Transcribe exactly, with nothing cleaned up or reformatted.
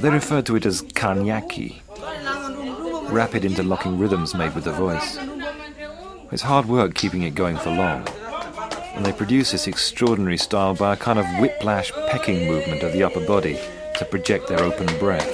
They referred to it as Karnyaki, rapid interlocking rhythms made with the voice. It's hard work keeping it going for long, and they produce this extraordinary style by a kind of whiplash pecking movement of the upper body to project their open breath.